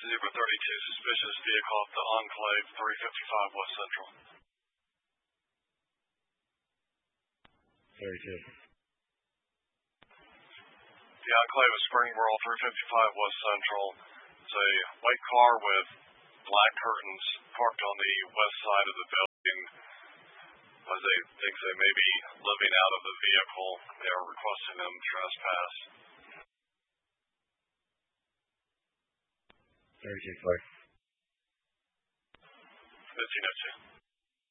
Zebra 32, suspicious vehicle at the Enclave, 355 West Central. 32. The Enclave is Spring World, 355 West Central. It's a white car with black curtains parked on the west side of the building. As they think they may be living out of the vehicle, they are requesting them trespass. 32, clear. 1502.